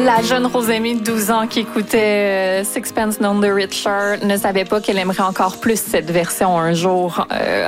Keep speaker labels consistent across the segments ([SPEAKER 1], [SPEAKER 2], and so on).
[SPEAKER 1] La jeune Rosemée de 12 ans qui écoutait Sixpence None the Richer ne savait pas qu'elle aimerait encore plus cette version un jour.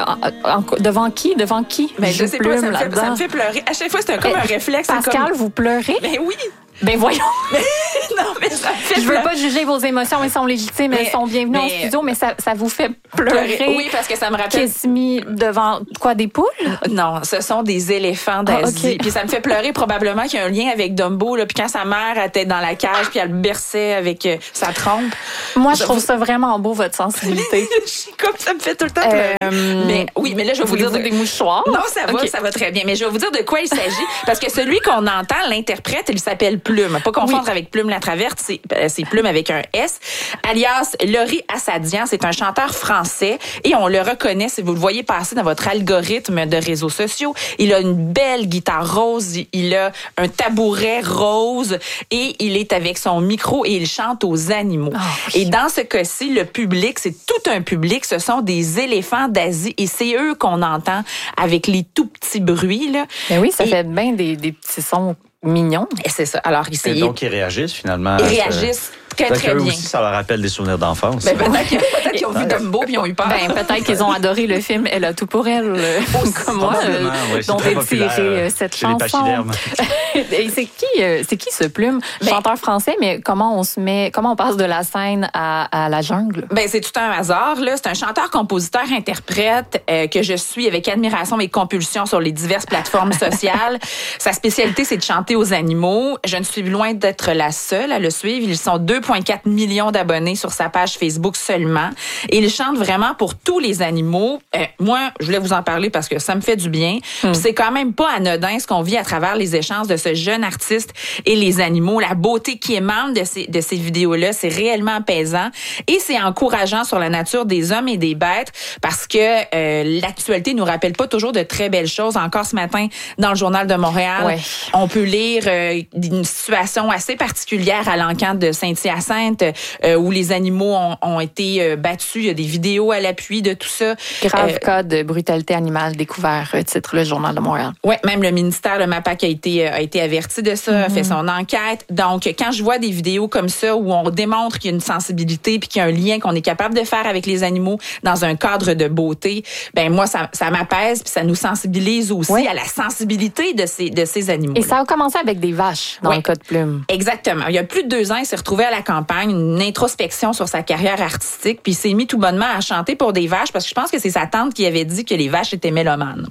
[SPEAKER 1] Devant qui?
[SPEAKER 2] Mais je sais pas, ça me fait pleurer. À chaque fois, c'est comme un réflexe.
[SPEAKER 1] Pascal, vous pleurez?
[SPEAKER 2] Ben oui.
[SPEAKER 1] Ben voyons.
[SPEAKER 2] Non, mais ça me fait
[SPEAKER 1] Je veux pas juger vos émotions, elles sont légitimes, elles sont bienvenues en studio, mais ça vous fait pleurer.
[SPEAKER 2] Oui, parce que ça me rappelle.
[SPEAKER 1] Qui s'est mis devant quoi, des poules?
[SPEAKER 2] Non, ce sont des éléphants d'Asie.
[SPEAKER 1] Okay.
[SPEAKER 2] Puis ça me fait pleurer probablement qu'il y a un lien avec Dumbo, là. Puis quand sa mère était dans la cage, puis elle le berçait avec sa trompe.
[SPEAKER 1] Moi, je trouve ça vraiment beau, votre sensibilité.
[SPEAKER 2] Comme ça me fait tout le temps pleurer. Mais oui, mais là, je vais vous dire
[SPEAKER 1] des mouchoirs.
[SPEAKER 2] Non, ça va très bien. Mais je vais vous dire de quoi il s'agit. Parce que celui qu'on entend, l'interprète, il s'appelle Plume. Pas confondre avec Plume la Traverte, c'est Plume avec un S. Alias Laurie Assadian, c'est un chanteur français et on le reconnaît si vous le voyez passer dans votre algorithme de réseaux sociaux. Il a une belle guitare rose, il a un tabouret rose et il est avec son micro et il chante aux animaux.
[SPEAKER 1] Oh, oui.
[SPEAKER 2] Et dans ce cas-ci, le public, c'est tout un public, ce sont des éléphants d'Asie et c'est eux qu'on entend avec les tout petits bruits, là.
[SPEAKER 1] Mais oui, ça fait bien des petits sons mignons.
[SPEAKER 2] Et c'est ça. Alors,
[SPEAKER 3] et donc, ils réagissent finalement.
[SPEAKER 2] Ils réagissent très bien.
[SPEAKER 3] Aussi, ça leur rappelle des souvenirs d'enfance.
[SPEAKER 2] Ben, peut-être qu'ils ont vu Dumbo puis ils ont eu peur.
[SPEAKER 1] Ben, peut-être qu'ils ont adoré le film Elle a tout pour elle, comme moi, dont est tirée cette chanson. Et c'est qui ce Plume? Chanteur français, mais comment on passe de la scène à la jungle?
[SPEAKER 2] Ben, c'est tout un hasard, là. C'est un chanteur, compositeur, interprète que je suis avec admiration et compulsion sur les diverses plateformes sociales. Sa spécialité, c'est de chanter aux animaux. Je ne suis loin d'être la seule à le suivre. Ils sont 2,4 millions d'abonnés sur sa page Facebook seulement. Et il chante vraiment pour tous les animaux. Moi, je voulais vous en parler parce que ça me fait du bien. Puis c'est quand même pas anodin ce qu'on vit à travers les échanges de ce jeune artiste et les animaux. La beauté qui émane de ces vidéos-là, c'est réellement apaisant. Et c'est encourageant sur la nature des hommes et des bêtes parce que l'actualité nous rappelle pas toujours de très belles choses. Encore ce matin, dans le Journal de Montréal, on peut lire une situation assez particulière à l'encan de Saint-Hyacinthe où les animaux ont été battus. Il y a des vidéos à l'appui de tout ça.
[SPEAKER 1] Grave cas de brutalité animale découvert, titre le Journal de Montréal.
[SPEAKER 2] Oui, même le ministère, le MAPAC a été averti de ça, a fait son enquête. Donc, quand je vois des vidéos comme ça où on démontre qu'il y a une sensibilité puis qu'il y a un lien qu'on est capable de faire avec les animaux dans un cadre de beauté, ben moi, ça m'apaise puis ça nous sensibilise aussi à la sensibilité de ces animaux.
[SPEAKER 1] Et ça a commencé avec des vaches, dans le cas de Plume.
[SPEAKER 2] Exactement. Il y a plus de 2 ans, il s'est retrouvé à la campagne, une introspection sur sa carrière artistique, puis il s'est mis tout bonnement à chanter pour des vaches, parce que je pense que c'est sa tante qui avait dit que les vaches étaient mélomanes.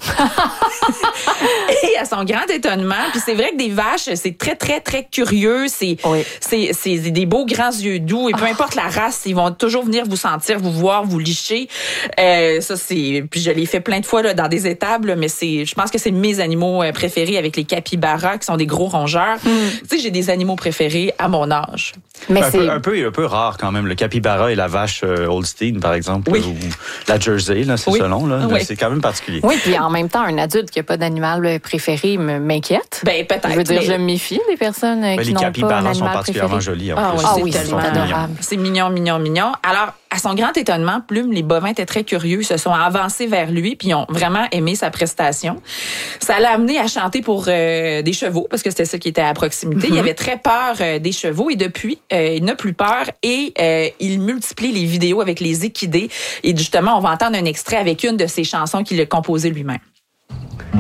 [SPEAKER 2] Et à son grand étonnement, puis c'est vrai que des vaches, c'est très, très, très curieux, c'est des beaux grands yeux doux, et peu importe la race, ils vont toujours venir vous sentir, vous voir, vous licher. Ça, puis je l'ai fait plein de fois là, dans des étables, mais je pense que c'est mes animaux préférés avec les capybaras, qui sont des gros rongeurs. Tu sais, j'ai des animaux préférés à mon âge.
[SPEAKER 3] Mais un peu rare quand même, le capybara et la vache Holstein, par exemple, ou la Jersey, là, c'est selon, là. C'est quand même particulier.
[SPEAKER 1] Oui, puis en même temps, un adulte qui n'a pas d'animal préféré m'inquiète.
[SPEAKER 2] Ben, peut-être.
[SPEAKER 1] Je veux dire, je me méfie des personnes qui n'ont pas un animal préféré.
[SPEAKER 3] Les capybaras sont particulièrement jolis.
[SPEAKER 1] Oui, c'est adorable.
[SPEAKER 2] C'est mignon, mignon, mignon. Alors, à son grand étonnement, Plume, les bovins étaient très curieux. Ils se sont avancés vers lui puis ils ont vraiment aimé sa prestation. Ça l'a amené à chanter pour des chevaux parce que c'était ça qui était à proximité. Il avait très peur des chevaux et depuis, il n'a plus peur et il multiplie les vidéos avec les équidés. Et justement, on va entendre un extrait avec une de ses chansons qu'il a composée lui-même.